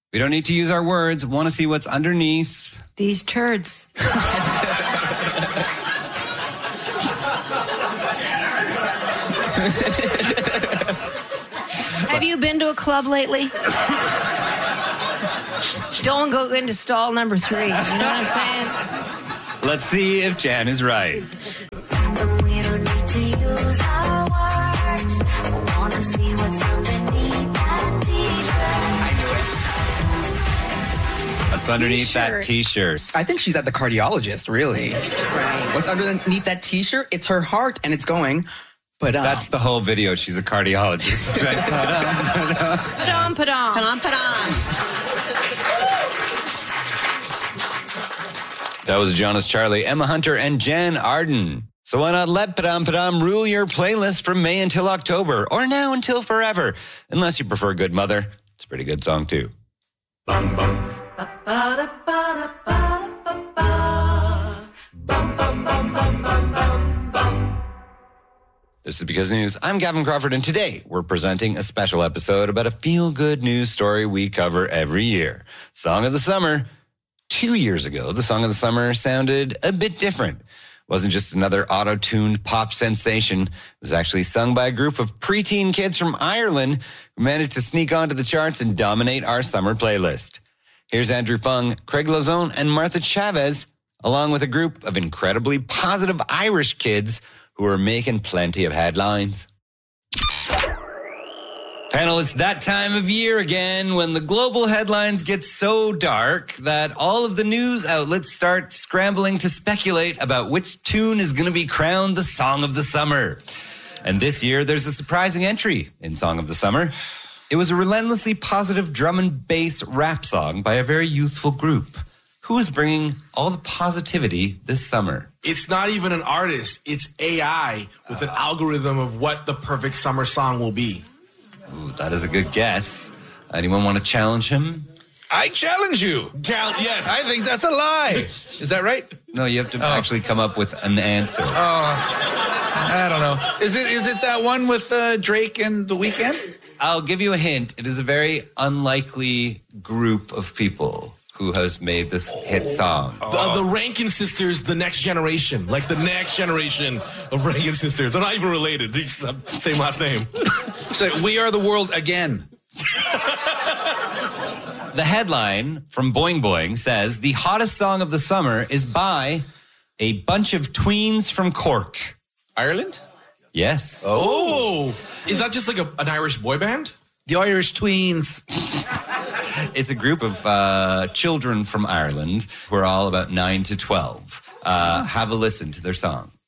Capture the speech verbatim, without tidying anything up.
We don't need to use our words. Want to see what's underneath? These turds. Have you been to a club lately? Don't go into stall number three. You know what I'm saying? Let's see if Jan is right. We don't need to use our words. We want to see what's underneath that t-shirt. What's underneath T-shirt. that T-shirt? I think she's at the cardiologist, really. Right. What's underneath that T-shirt? It's her heart, and it's going, but um, That's the whole video. She's a cardiologist. Padam, padam. Padam, padam. That was Jonas Charlie, Emma Hunter, and Jan Arden. So why not let Padam Padam rule your playlist from May until October, or now until forever, unless you prefer Good Mother. It's a pretty good song, too. Bum, bum. This is Because News. I'm Gavin Crawford, and today we're presenting a special episode about a feel-good news story we cover every year. Song of the Summer. Two years ago, the Song of the Summer sounded a bit different. It wasn't just another auto-tuned pop sensation. It was actually sung by a group of preteen kids from Ireland who managed to sneak onto the charts and dominate our summer playlist. Here's Andrew Fung, Craig Lazone, and Martha Chavez, along with a group of incredibly positive Irish kids who are making plenty of headlines. Panel, it's that time of year again when the global headlines get so dark that all of the news outlets start scrambling to speculate about which tune is going to be crowned the Song of the Summer. And this year, there's a surprising entry in Song of the Summer. It was a relentlessly positive drum and bass rap song by a very youthful group. Who is bringing all the positivity this summer? It's not even an artist. It's A I with an algorithm of what the perfect summer song will be. Ooh, that is a good guess. Anyone want to challenge him? I challenge you. Cal- yes. I think that's a lie. Is that right? No, you have to Oh. actually come up with an answer. I don't know. Is it is it that one with uh, Drake and The Weeknd? I'll give you a hint. It is a very unlikely group of people who has made this hit song. The, the Rankin sisters, the next generation. Like the next generation of Rankin sisters. They're not even related. They just have the same last name. So We Are the World Again. The headline from Boing Boing says, the hottest song of the summer is by a bunch of tweens from Cork. Ireland? Yes. Oh. Is that just like a, an Irish boy band? The Irish Tweens. It's a group of uh, children from Ireland who are all about nine to twelve. Uh, have a listen to their song.